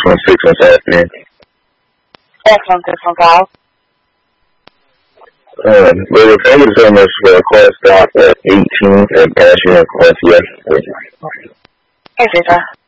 S16 on Saturday. S16 call. But if I was on this car stop at 18 and Passion and Class, yes. Hey, Cesar.